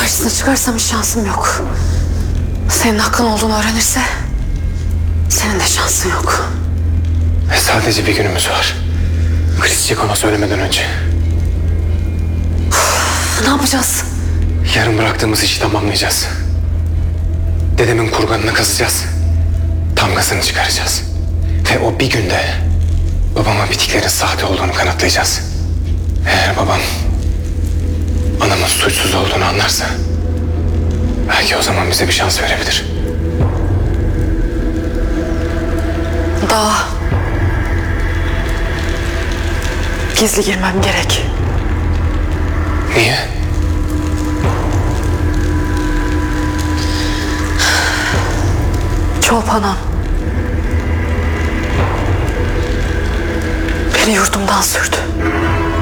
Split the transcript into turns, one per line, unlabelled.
karşısına çıkarsam hiç şansım yok. Senin hakkın olduğunu öğrenirse senin de şansın yok.
Ve sadece bir günümüz var. Chris ona söylemeden önce.
Ne yapacağız?
Yarın bıraktığımız işi tamamlayacağız. Dedemin kurganını kazacağız. Damgasını çıkaracağız. Ve o bir günde babama bitiklerin sahte olduğunu kanıtlayacağız. Eğer babam anamın suçsuz olduğunu anlarsa belki o zaman bize bir şans verebilir.
Daha gizli girmem gerek.
Niye?
Çolpan beni yurdumdan sürdü.